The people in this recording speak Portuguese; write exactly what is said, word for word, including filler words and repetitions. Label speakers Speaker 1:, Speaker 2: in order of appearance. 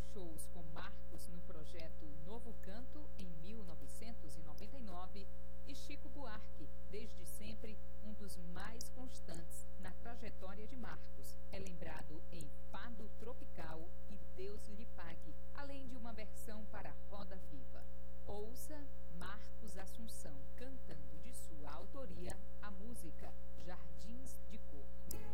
Speaker 1: shows com Marcos no projeto Novo Canto, em mil novecentos e noventa e nove, e Chico Buarque, desde sempre um dos mais constantes na trajetória de Marcos. É lembrado em Fado Tropical e Deus lhe pague, além de uma versão